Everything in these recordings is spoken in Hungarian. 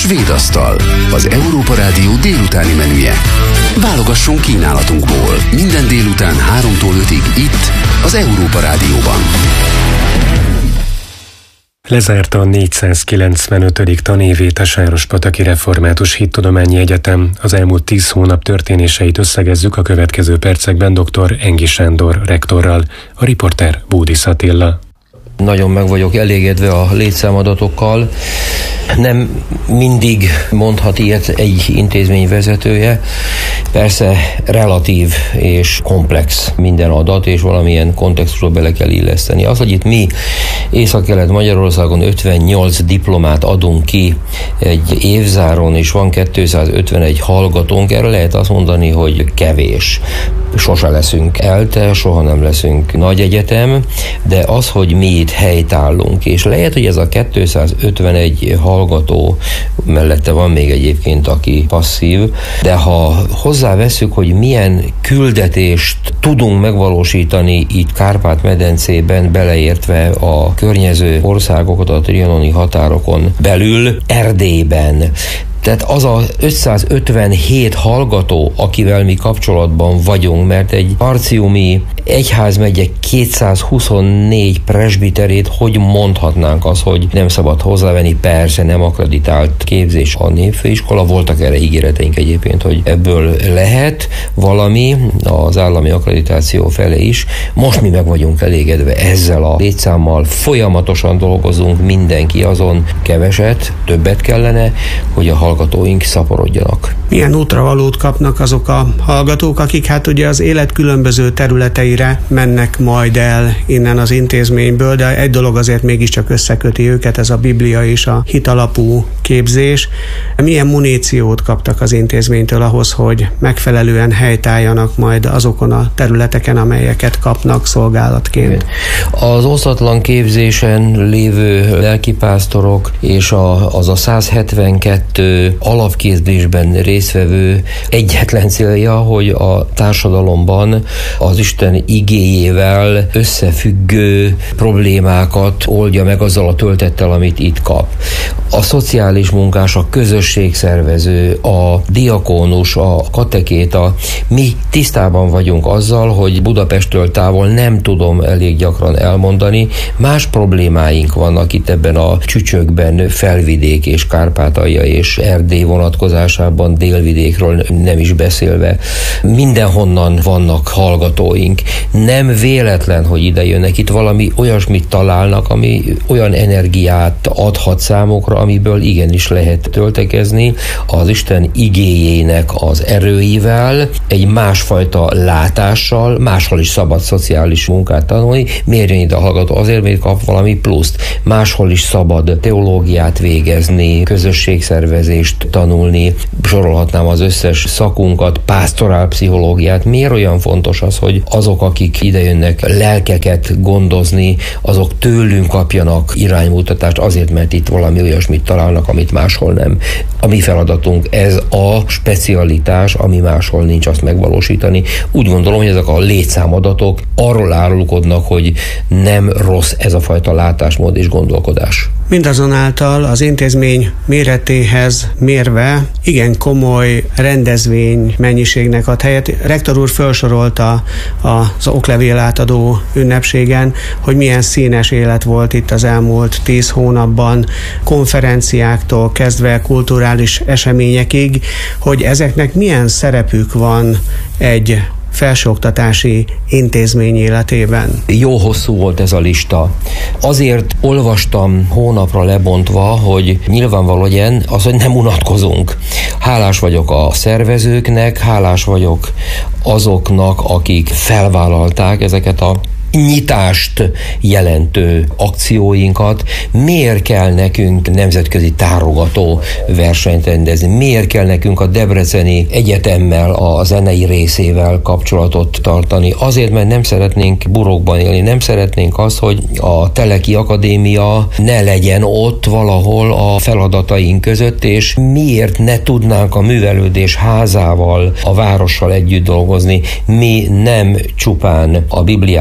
Svédasztal, az Európa Rádió délutáni menüje. Válogasson kínálatunkból minden délután 3-tól 5-ig itt, az Európa Rádióban. Lezárta a 495. tanévét a Sárospataki Református Hittudományi Egyetem. Az elmúlt 10 hónap történéseit összegezzük a következő percekben dr. Engi Sándor rektorral. A riporter Búdisz Attila. Nagyon meg vagyok elégedve a létszámadatokkal. Nem mindig mondhat ilyet egy intézmény vezetője. Persze relatív és komplex minden adat, és valamilyen kontextusba bele kell illeszteni. Az, hogy itt mi Észak-Kelet-Magyarországon 58 diplomát adunk ki egy évzáron, és van 251 hallgatónk, erre lehet azt mondani, hogy kevés. Sose leszünk ELTE, soha nem leszünk nagy egyetem, de az, hogy mi itt helytállunk, és lehet, hogy ez a 251 hallgató, mellette van még egyébként, aki passzív, de ha hozzáveszünk, hogy milyen küldetést tudunk megvalósítani itt Kárpát-medencében, beleértve a környező országokat a trianoni határokon belül, Erdélyben, tehát az a 557 hallgató, akivel mi kapcsolatban vagyunk, mert egy arciumi egyházmegye 224 presbiterét, hogy mondhatnánk azt, hogy nem szabad hozzávenni, persze nem akreditált képzés a népfőiskola, voltak erre ígéreteink egyébként, hogy ebből lehet valami az állami akkreditáció felé is. Most mi meg vagyunk elégedve ezzel a létszámmal, folyamatosan dolgozunk, mindenki azon, keveset, többet kellene, hogy a hallgatóink szaporodjanak. Milyen útravalót kapnak azok a hallgatók, akik hát ugye az élet különböző területeire mennek majd el innen az intézményből, de egy dolog azért mégiscsak összeköti őket, ez a Biblia és a hitalapú képzés. Milyen muníciót kaptak az intézménytől ahhoz, hogy megfelelően helytálljanak majd azokon a területeken, amelyeket kapnak szolgálatként? Az osztatlan képzésen lévő lelkipásztorok és az a 172 alapképzésben résztvevő egyetlen célja, hogy a társadalomban az Isten igéjével összefüggő problémákat oldja meg azzal a töltettel, amit itt kap. A szociális munkás, a közösségszervező, a diakónus, a katekéta, mi tisztában vagyunk azzal, hogy Budapesttől távol, nem tudom elég gyakran elmondani, más problémáink vannak itt ebben a csücsökben, Felvidék és Kárpátalja és Erdély vonatkozásában, délvidékről nem is beszélve. Mindenhonnan vannak hallgatóink. Nem véletlen, hogy ide jönnek, itt valami olyasmit találnak, ami olyan energiát adhat számukra, amiből igenis lehet töltekezni az Isten igéjének az erőivel, egy másfajta látással, máshol is szabad szociális munkát tanulni. Miért jön ide a hallgató? Azért, mert kap valami pluszt. Máshol is szabad teológiát végezni, közösségszervezést tanulni, sorolhatnám az összes szakunkat, pásztorálpszichológiát. Miért olyan fontos az, hogy azok, akik idejönnek lelkeket gondozni, azok tőlünk kapjanak iránymutatást, azért, mert itt valami olyasmit találnak, amit máshol nem. A mi feladatunk ez a specialitás, ami máshol nincs, azt megvalósítani. Úgy gondolom, hogy ezek a létszámadatok arról árulkodnak, hogy nem rossz ez a fajta látásmód és gondolkodás. Mindazonáltal az intézmény méretéhez mérve igen komoly rendezvény mennyiségnek ad helyet. Rektor úr felsorolta az oklevél átadó ünnepségen, hogy milyen színes élet volt itt az elmúlt 10 hónapban, konferenciáktól kezdve kulturális eseményekig, hogy ezeknek milyen szerepük van egy felsőoktatási intézmény életében. Jó hosszú volt ez a lista. Azért olvastam hónapra lebontva, hogy nyilvánvaló legyen az, hogy nem unatkozunk. Hálás vagyok a szervezőknek, hálás vagyok azoknak, akik felvállalták ezeket a nyitást jelentő akcióinkat. Miért kell nekünk nemzetközi tárogató versenyt rendezni? Miért kell nekünk a Debreceni Egyetemmel, a zenei részével kapcsolatot tartani? Azért, mert nem szeretnénk burokban élni, nem szeretnénk azt, hogy a Teleki Akadémia ne legyen ott valahol a feladataink között, és miért ne tudnánk a művelődés házával, a várossal együtt dolgozni? Mi nem csupán a Bibliát forgatjuk,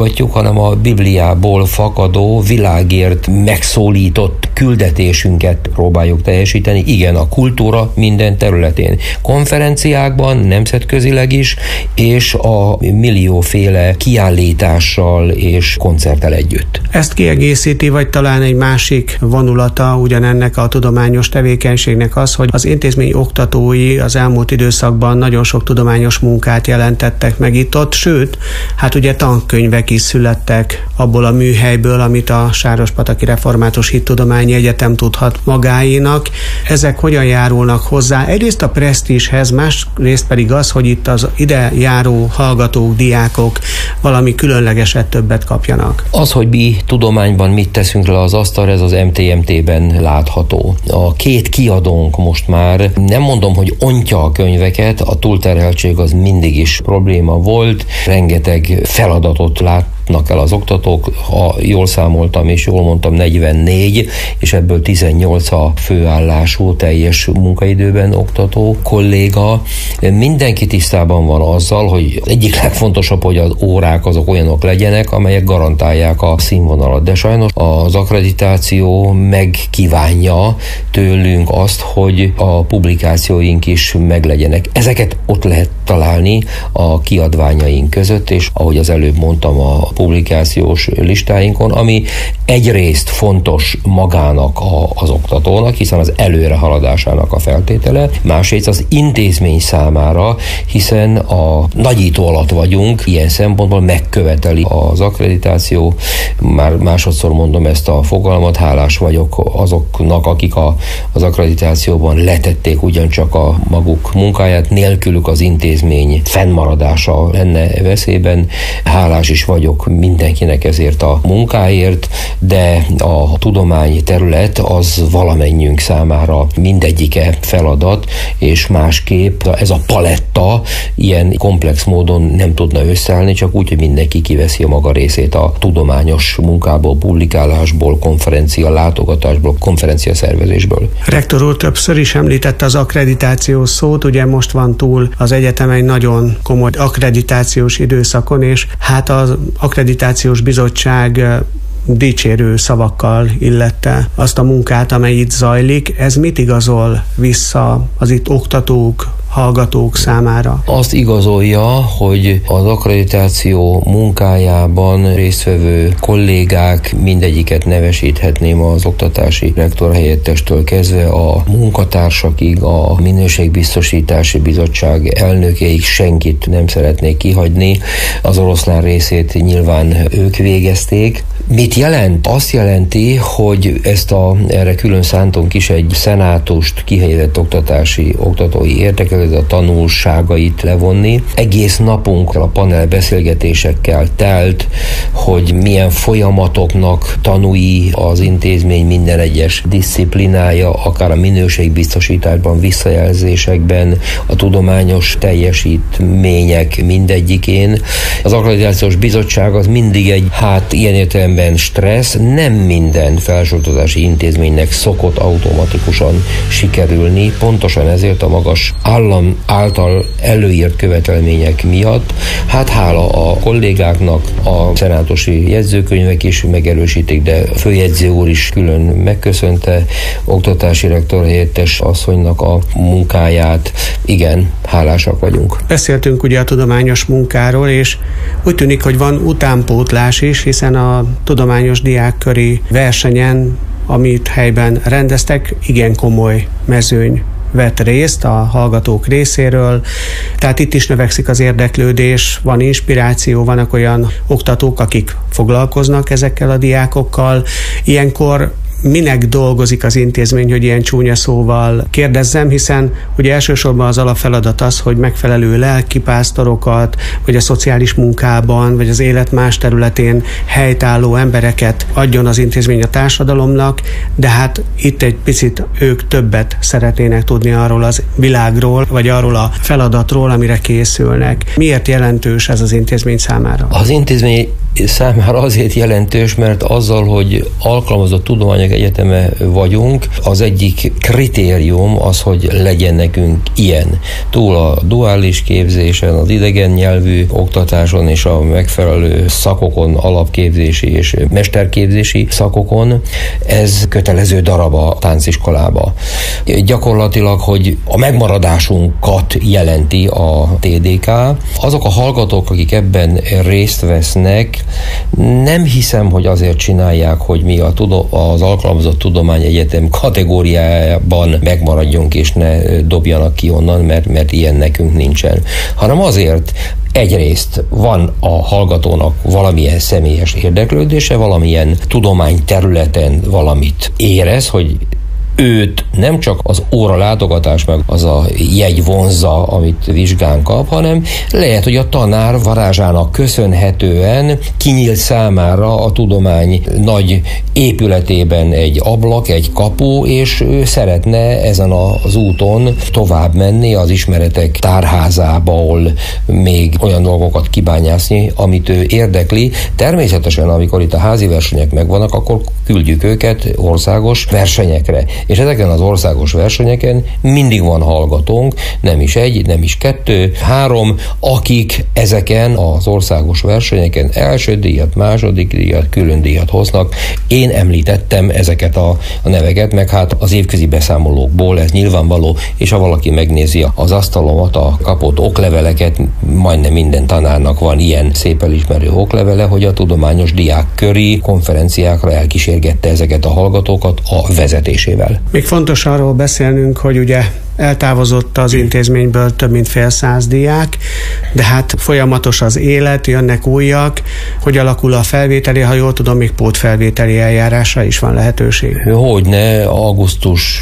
hallgatjuk, hanem a Bibliából fakadó, világért megszólított küldetésünket próbáljuk teljesíteni. Igen, a kultúra minden területén. Konferenciákban, nemzetközileg is, és a millióféle kiállítással és koncerttel együtt. Ezt kiegészíti, vagy talán egy másik vonulata ugyanennek a tudományos tevékenységnek az, hogy az intézmény oktatói az elmúlt időszakban nagyon sok tudományos munkát jelentettek meg itt-ott, sőt, hát ugye tankönyvek is születtek abból a műhelyből, amit a Sárospataki Református Hittudományi Egyetem tudhat magáénak. Ezek hogyan járulnak hozzá? Egyrészt a presztízshez, másrészt pedig az, hogy itt az ide járó hallgatók, diákok valami különlegeset többet kapjanak. Az, hogy mi tudományban mit teszünk le az asztalra, ez az MTMT-ben látható. A két kiadónk most már, nem mondom, hogy ontja a könyveket, a túlterheltség az mindig is probléma volt, rengeteg feladatot látnak el az oktatók, ha jól számoltam és jól mondtam, 44, és ebből 18 a főállású, teljes munkaidőben oktató kolléga. Mindenki tisztában van azzal, hogy egyik legfontosabb, hogy az órák azok olyanok legyenek, amelyek garantálják a színvonalat. De sajnos az akkreditáció megkívánja tőlünk azt, hogy a publikációink is meglegyenek. Ezeket ott lehet találni a kiadványaink között, és ahogy az előbb mondtam, a publikációs listáinkon, ami egyrészt fontos magának az oktatónak, hiszen az előrehaladásának a feltétele, másrészt az intézmény számára, hiszen a nagyító alatt vagyunk, ilyen szempontból megköveteli az akkreditáció. Már másodszor mondom ezt a fogalmat, hálás vagyok azoknak, akik az akkreditációban letették ugyancsak a maguk munkáját, nélkülük az intézmény fennmaradása lenne veszélyben. Hálás is vagyok mindenkinek ezért a munkáért, de a tudomány terület az valamennyünk számára mindegyike feladat, és másképp ez a paletta ilyen komplex módon nem tudna összeállni, csak úgy, hogy mindenki kiveszi a maga részét a tudományos munkából, publikálásból, konferencia látogatásból, konferencia szervezésből. Rektor úr többször is említette az akkreditációs szót, ugye most van túl az egyetem egy nagyon komoly akkreditációs időszakon, és hát az akkreditációs bizottság dicsérő szavakkal illette azt a munkát, amely itt zajlik. Ez mit igazol vissza az itt oktatók, hallgatók számára? Azt igazolja, hogy az akkreditáció munkájában résztvevő kollégák, mindegyiket nevesíthetném az oktatási rektor helyettestől kezdve a munkatársakig, a minőségbiztosítási bizottság elnökeig senkit nem szeretnék kihagyni. Az oroszlán részét nyilván ők végezték. Mit jelent? Azt jelenti, hogy erre külön szántunk is egy szenátust, kihelyezett oktatói értekezlet, a tanulságait levonni. Egész napunk a panel beszélgetésekkel telt, hogy milyen folyamatoknak tanúi az intézmény minden egyes diszciplinája, akár a minőségbiztosításban, visszajelzésekben, a tudományos teljesítmények mindegyikén. Az akkreditációs bizottság az mindig egy, ilyen értelemben stressz, nem minden felsőoktatási intézménynek szokott automatikusan sikerülni, pontosan ezért a magas állam által előírt követelmények miatt. Hála a kollégáknak, a szenátusi jegyzőkönyvek is megerősítik, de a főjegyző úr is külön megköszönte oktatási rektor helyettes asszonynak a munkáját. Igen, hálásak vagyunk. Beszéltünk ugye a tudományos munkáról, és úgy tűnik, hogy van utánpótlás is, hiszen a tudományos diákköri versenyen, amit helyben rendeztek, igen komoly mezőny vett részt a hallgatók részéről, tehát itt is növekszik az érdeklődés, van inspiráció, vannak olyan oktatók, akik foglalkoznak ezekkel a diákokkal. Ilyenkor minek dolgozik az intézmény, hogy ilyen csúnya szóval kérdezzem, hiszen ugye elsősorban az alapfeladat az, hogy megfelelő lelkipásztorokat, vagy a szociális munkában, vagy az élet más területén helytálló embereket adjon az intézmény a társadalomnak, de hát itt egy picit ők többet szeretnének tudni arról az világról, vagy arról a feladatról, amire készülnek. Miért jelentős ez az intézmény számára? Az intézmény számára azért jelentős, mert azzal, hogy alkalmazott tudományok egyeteme vagyunk, az egyik kritérium az, hogy legyen nekünk ilyen. Túl a duális képzésen, az idegen nyelvű oktatáson és a megfelelő szakokon, alapképzési és mesterképzési szakokon, ez kötelező darab a tánciskolába. Gyakorlatilag, hogy a megmaradásunkat jelenti a TDK. Azok a hallgatók, akik ebben részt vesznek, nem hiszem, hogy azért csinálják, hogy mi az Alkalmazott Tudományegyetem kategóriájában megmaradjunk és ne dobjanak ki onnan, mert ilyen nekünk nincsen. Hanem azért, egyrészt van a hallgatónak valamilyen személyes érdeklődése, valamilyen tudományterületen valamit érez, hogy őt nem csak az óra látogatás meg az a jegy vonzza, amit vizsgán kap, hanem lehet, hogy a tanár varázsának köszönhetően kinyílt számára a tudomány nagy épületében egy ablak, egy kapu, és ő szeretne ezen az úton tovább menni az ismeretek tárházából még olyan dolgokat kibányászni, amit ő érdekli. Természetesen, amikor itt a házi versenyek megvannak, akkor küldjük őket országos versenyekre. És ezeken az országos versenyeken mindig van hallgatónk, nem is egy, nem is kettő, 3, akik ezeken az országos versenyeken első díjat, második díjat, külön díjat hoznak. Én említettem ezeket a neveket, meg hát az évközi beszámolókból ez nyilvánvaló, és ha valaki megnézi az asztalomat, a kapott okleveleket, majdnem minden tanárnak van ilyen szép elismerő oklevele, hogy a tudományos diákköri konferenciákra elkísérgette ezeket a hallgatókat a vezetésével. Még fontos arról beszélnünk, hogy ugye eltávozott az intézményből több mint fél száz diák, de hát folyamatos az élet, jönnek újak. Hogy alakul a felvételi? Ha jól tudom, még pótfelvételi eljárásra is van lehetőség. Hogyne, augusztus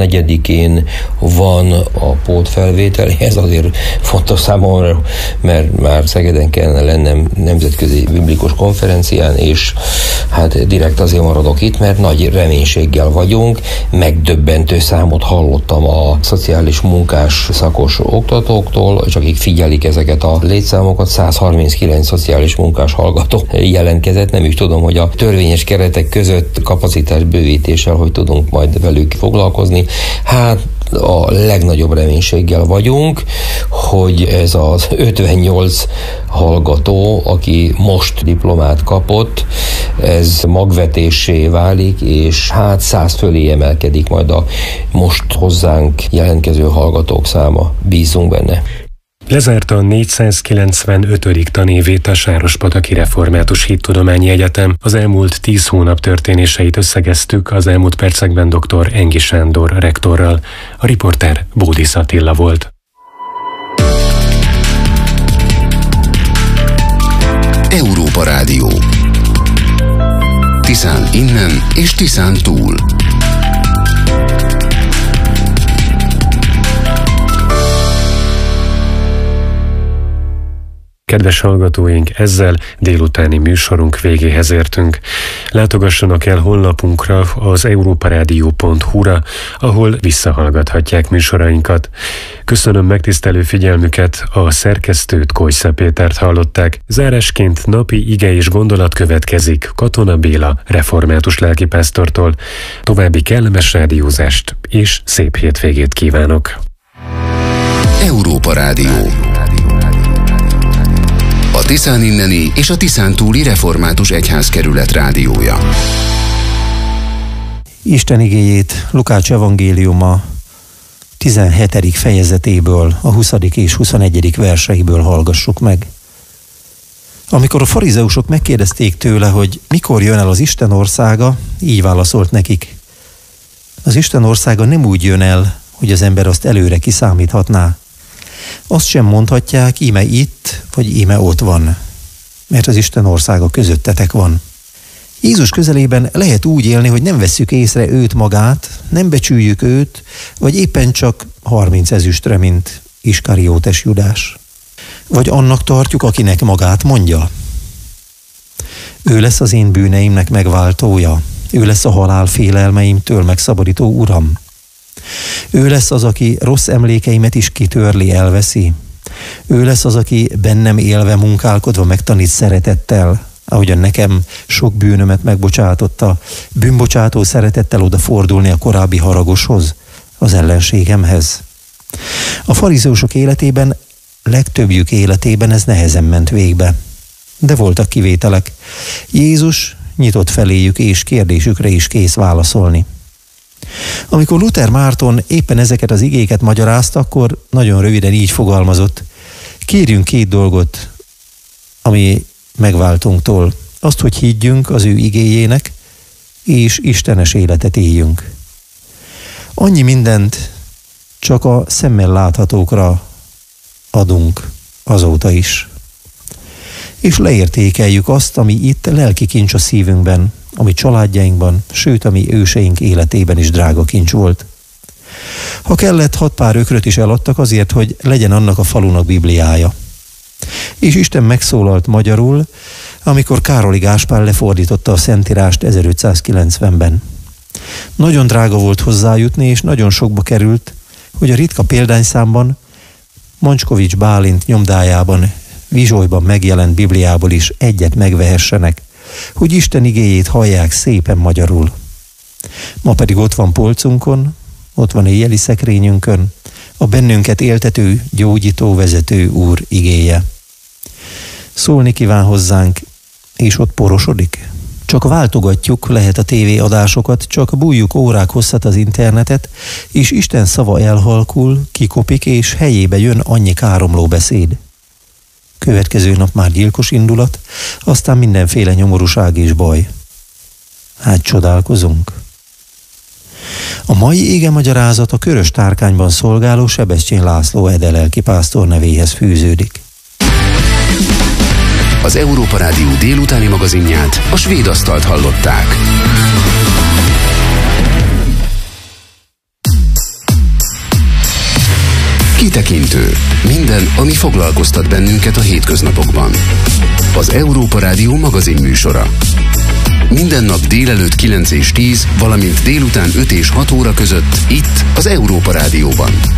24-én van a pótfelvételi, ez azért fontos számomra, mert már Szegeden kellene lennem nemzetközi biblikus konferencián, és hát direkt azért maradok itt, mert nagy reménységgel vagyunk. Megdöbbentő számot hallottam a szociális munkás szakos oktatóktól, és akik figyelik ezeket a létszámokat, 139 szociális munkás hallgató jelentkezett. Nem is tudom, hogy a törvényes keretek között kapacitás bővítéssel, hogy tudunk majd velük foglalkozni. Hát a legnagyobb reménységgel vagyunk, hogy ez az 58 hallgató, aki most diplomát kapott, ez magvetésé válik, és hát 100 fölé emelkedik majd a most hozzánk jelentkező hallgatók száma. Bízunk benne. Lezárta a 495. tanévét a Sárospataki Református Hittudományi Egyetem. Az elmúlt 10 hónap történéseit összegeztük az elmúlt percekben dr. Engi Sándor rektorral. A riporter Bódis Attila volt. Európa Rádió. Tiszán innen és Tiszán túl. Kedves hallgatóink, ezzel délutáni műsorunk végéhez értünk. Látogassanak el honlapunkra, az europaradio.hu-ra, ahol visszahallgathatják műsorainkat. Köszönöm megtisztelő figyelmüket, a szerkesztőt, Kojsza Pétert hallották. Zárásként napi ige és gondolat következik Katona Béla református lelkipásztortól. További kellemes rádiózást és szép hétvégét kívánok! Európa Rádió. A Tiszán inneni és a Tiszán túli református egyházkerület rádiója. Isten igéjét Lukács evangéliuma 17. fejezetéből, a 20. és 21. verseiből hallgassuk meg. Amikor a farizeusok megkérdezték tőle, hogy mikor jön el az Isten országa, így válaszolt nekik: az Isten országa nem úgy jön el, hogy az ember azt előre kiszámíthatná. Azt sem mondhatják, íme itt, vagy íme ott van, mert az Isten országa közöttetek van. Jézus közelében lehet úgy élni, hogy nem vesszük észre őt magát, nem becsüljük őt, vagy éppen csak 30 ezüstre, mint Iskariótes Judás. Vagy annak tartjuk, akinek magát mondja. Ő lesz az én bűneimnek megváltója, ő lesz a halál félelmeimtől megszabadító uram. Ő lesz az, aki rossz emlékeimet is kitörli, elveszi. Ő lesz az, aki bennem élve, munkálkodva megtanít szeretettel, ahogyan nekem sok bűnömet megbocsátotta, bűnbocsátó szeretettel odafordulni a korábbi haragoshoz, az ellenségemhez. A farizeusok életében, legtöbbjük életében ez nehezen ment végbe. De voltak kivételek. Jézus nyitott feléjük és kérdésükre is kész válaszolni. Amikor Luther Márton éppen ezeket az igéket magyarázta, akkor nagyon röviden így fogalmazott: kérjünk 2 dolgot, ami megváltunktól. Azt, hogy higgyünk az ő igéjének, és istenes életet éljünk. Annyi mindent csak a szemmel láthatókra adunk azóta is. És leértékeljük azt, ami itt lelki kincs a szívünkben, ami családjainkban, sőt, ami őseink életében is drága kincs volt. Ha kellett, 6 pár ökröt is eladtak azért, hogy legyen annak a falunak Bibliája. És Isten megszólalt magyarul, amikor Károli Gáspár lefordította a Szentírást 1590-ben. Nagyon drága volt hozzájutni, és nagyon sokba került, hogy a ritka példányszámban, Mancskovics Bálint nyomdájában, Vizsolyban megjelent Bibliából is egyet megvehessenek, hogy Isten igéjét hallják szépen magyarul. Ma pedig ott van polcunkon, ott van éjjeli szekrényünkön, a bennünket éltető, gyógyító, vezető Úr igéje. Szólni kíván hozzánk, és ott porosodik. Csak váltogatjuk lehet a tévéadásokat, csak bújjuk órák hosszat az internetet, és Isten szava elhalkul, kikopik, és helyébe jön annyi káromló beszéd. Következő nap már gyilkos indulat, aztán mindenféle nyomorúság és baj. Hát csodálkozunk. A mai ége magyarázat a Körös Tárkányban szolgáló Sebestyén László Ede lelkipásztor nevéhez fűződik. Az Európa Rádió délutáni magazinját, a Svéd Asztalt hallották. Kitekintő. Minden, ami foglalkoztat bennünket a hétköznapokban. Az Európa Rádió magazin műsora. Minden nap délelőtt 9 és 10, valamint délután 5 és 6 óra között itt az Európa Rádióban.